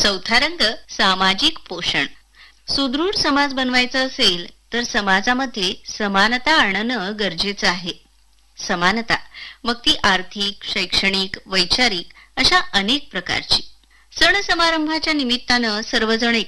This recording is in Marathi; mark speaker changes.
Speaker 1: चौथा रंग सामाजिक पोषण. सुदृढ समाज बनवायचा असेल तर समाजामध्ये समानता आणणं गरजेचं आहे. समानता मग ती आर्थिक, शैक्षणिक, वैचारिक अशा अनेक प्रकारची. सण समारंभाच्या निमित्तानं सर्वजण